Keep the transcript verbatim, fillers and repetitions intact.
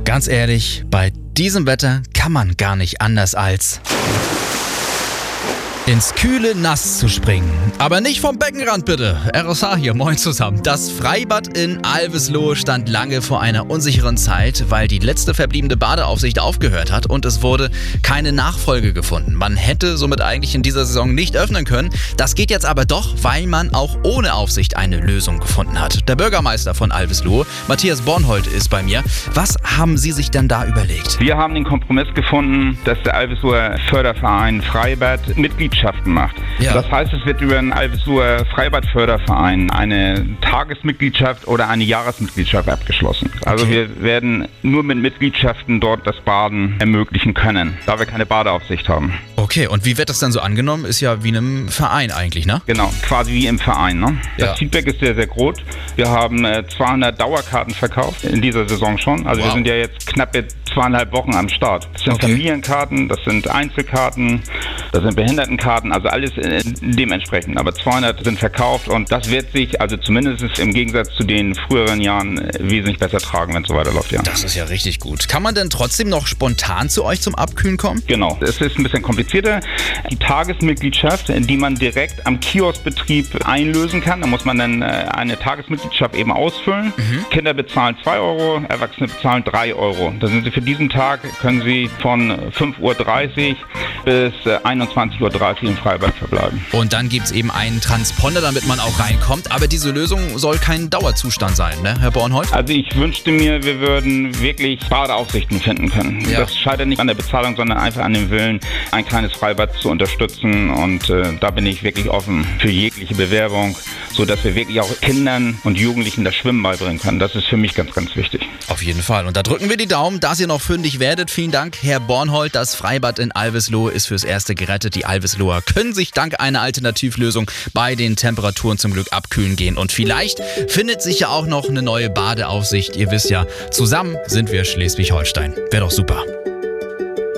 Ganz ehrlich, bei diesem Wetter kann man gar nicht anders als ins kühle Nass zu springen. Aber nicht vom Beckenrand bitte. R S H hier, moin zusammen. Das Freibad in Alveslohe stand lange vor einer unsicheren Zeit, weil die letzte verbliebene Badeaufsicht aufgehört hat und es wurde keine Nachfolge gefunden. Man hätte somit eigentlich in dieser Saison nicht öffnen können. Das geht jetzt aber doch, weil man auch ohne Aufsicht eine Lösung gefunden hat. Der Bürgermeister von Alveslohe, Matthias Bornhold, ist bei mir. Was haben Sie sich denn da überlegt? Wir haben den Kompromiss gefunden, dass der Alvesloher Förderverein Freibad Mitgliedschaften macht. Ja. Das heißt, es wird über den Alvesloher Freibadförderverein eine Tagesmitgliedschaft oder eine Jahresmitgliedschaft abgeschlossen. Also okay. Wir werden nur mit Mitgliedschaften dort das Baden ermöglichen können, da wir keine Badeaufsicht haben. Okay, und wie wird das dann so angenommen? Ist ja wie in einem Verein eigentlich, ne? Genau, quasi wie im Verein. Ne? Ja. Das Feedback ist sehr, sehr groß. Wir haben äh, zweihundert Dauerkarten verkauft in dieser Saison schon. Also wow. Wir sind ja jetzt knappe zweieinhalb Wochen am Start. Das sind okay. Familienkarten, das sind Einzelkarten, das sind Behindertenkarten, also alles dementsprechend. Aber zweihundert sind verkauft und das wird sich, also zumindest im Gegensatz zu den früheren Jahren, wesentlich besser tragen, wenn es so weiterläuft. Ja. Das ist ja richtig gut. Kann man denn trotzdem noch spontan zu euch zum Abkühlen kommen? Genau. Es ist ein bisschen komplizierter. Die Tagesmitgliedschaft, die man direkt am Kioskbetrieb einlösen kann, da muss man dann eine Tagesmitgliedschaft eben ausfüllen. Mhm. Kinder bezahlen zwei Euro, Erwachsene bezahlen drei Euro. Da sind sie für diesen Tag, können sie von fünf Uhr dreißig bis einundzwanzig Uhr dreißig im Freibad verbleiben. Und dann gibt es eben einen Transponder, damit man auch reinkommt. Aber diese Lösung soll kein Dauerzustand sein, ne, Herr Bornhold? Also ich wünschte mir, wir würden wirklich Badeaufsichten finden können. Ja. Das scheitert nicht an der Bezahlung, sondern einfach an dem Willen, ein kleines Freibad zu unterstützen. Und äh, da bin ich wirklich offen für jegliche Bewerbung, sodass wir wirklich auch Kindern und Jugendlichen das Schwimmen beibringen können. Das ist für mich ganz, ganz wichtig. Auf jeden Fall. Und da drücken wir die Daumen, dass ihr noch fündig werdet. Vielen Dank, Herr Bornhold. Das Freibad in Alveslohe ist fürs Erste gerettet. Die Alvesloher können sich dank einer Alternativlösung bei den Temperaturen zum Glück abkühlen gehen. Und vielleicht findet sich ja auch noch eine neue Badeaufsicht. Ihr wisst ja, zusammen sind wir Schleswig-Holstein. Wäre doch super.